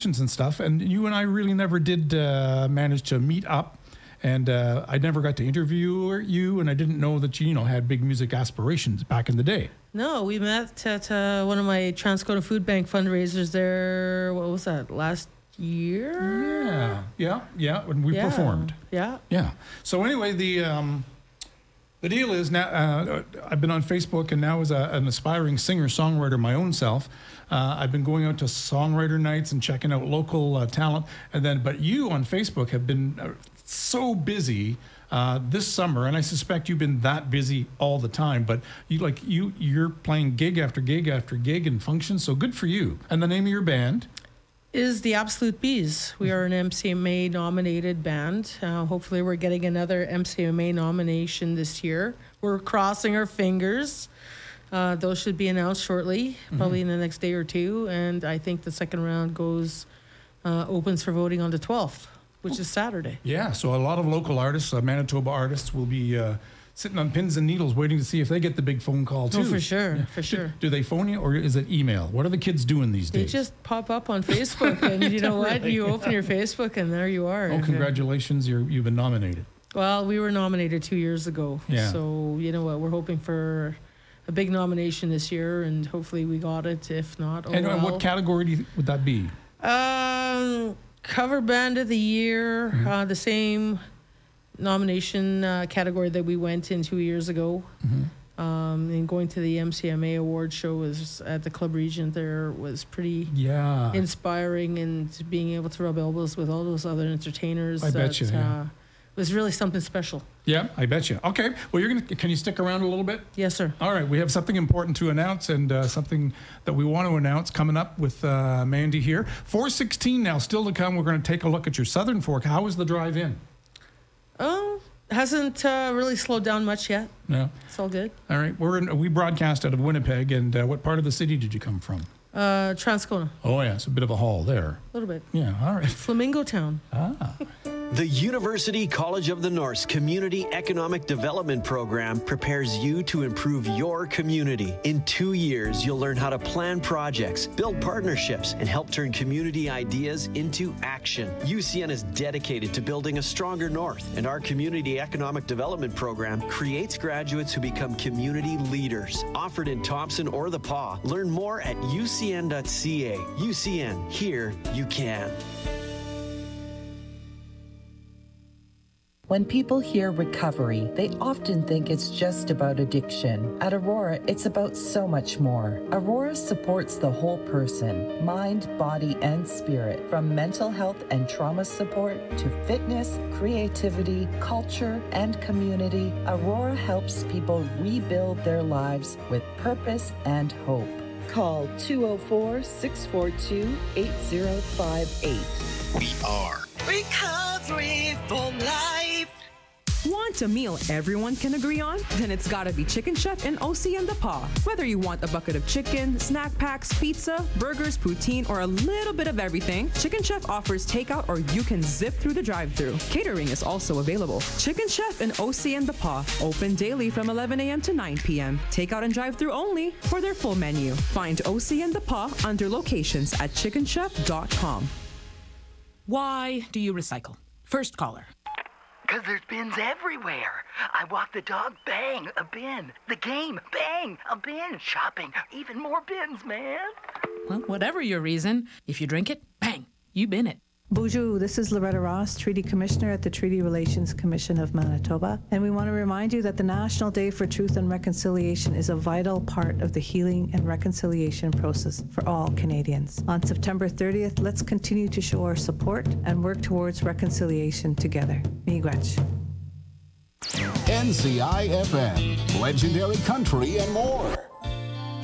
and stuff, and you and I really never did manage to meet up, and I never got to interview you, and I didn't know that you had big music aspirations back in the day. No, we met at one of my Transcona Food Bank fundraisers there. What was that, last year? Yeah, when we performed. Yeah. So anyway, the deal is now I've been on Facebook, and now as an aspiring singer-songwriter my own self, I've been going out to songwriter nights and checking out local talent. But you on Facebook have been so busy this summer, and I suspect you've been that busy all the time. But you're playing gig after gig after gig and functions. So good for you. And the name of your band is the Absolute Bees. We are an MCMA nominated band. Hopefully we're getting another MCMA nomination this year. We're crossing our fingers. Those should be announced shortly, probably in the next day or two. And I think the second round opens for voting on the 12th, which is Saturday. Yeah, so a lot of local artists, Manitoba artists, will be sitting on pins and needles waiting to see if they get the big phone call too. Oh, for sure. Do they phone you, or is it email? What are the kids doing these days? They just pop up on Facebook, and you know what? You open your Facebook, and there you are. Oh, congratulations! You've been nominated. Well, we were nominated 2 years ago. Yeah. So you know what? We're hoping for a big nomination this year, and hopefully we got it. If not, what category would that be? Cover Band of the Year, the same nomination category that we went in 2 years ago. And going to the MCMA award show was at the Club Regent there was pretty inspiring, and being able to rub elbows with all those other entertainers. I bet you. Was really something special. Yeah, I bet you. Okay, well, can you stick around a little bit? Yes, sir. All right, we have something important to announce, and something that we want to announce coming up with Mandy here. 4:16 now, still to come. We're going to take a look at your Southern Fork. How was the drive in? Oh, hasn't really slowed down much yet. No, it's all good. All right, we broadcast out of Winnipeg, and what part of the city did you come from? Transcona. Oh yeah, it's a bit of a haul there. A little bit. Yeah, all right. Flamingo Town. The University College of the North's Community Economic Development Program prepares you to improve your community. In 2 years, you'll learn how to plan projects, build partnerships, and help turn community ideas into action. UCN is dedicated to building a stronger North, and our Community Economic Development Program creates graduates who become community leaders. Offered in Thompson or the PAW. Learn more at ucn.ca. UCN, here you can. When people hear recovery, they often think it's just about addiction. At Aurora, it's about so much more. Aurora supports the whole person, mind, body, and spirit. From mental health and trauma support to fitness, creativity, culture, and community, Aurora helps people rebuild their lives with purpose and hope. Call 204-642-8058. We are Recovery for Life. Want a meal everyone can agree on? Then it's gotta be Chicken Chef and OC and the Paw. Whether you want a bucket of chicken, snack packs, pizza, burgers, poutine, or a little bit of everything, Chicken Chef offers takeout, or you can zip through the drive-thru. Catering is also available. Chicken Chef and OC and the Paw, open daily from 11 a.m. to 9 p.m. Takeout and drive-thru only for their full menu. Find OC and the Paw under locations at chickenchef.com. Why do you recycle? First caller. Because there's bins everywhere. I walk the dog, bang, a bin. The game, bang, a bin. Shopping, even more bins, man. Well, whatever your reason, if you drink it, bang, you bin it. Bonjour, this is Loretta Ross, Treaty Commissioner at the Treaty Relations Commission of Manitoba, and we want to remind you that the National Day for Truth and Reconciliation is a vital part of the healing and reconciliation process for all Canadians. On September 30th, let's continue to show our support and work towards reconciliation together. Miigwech. NCI FM, legendary country and more.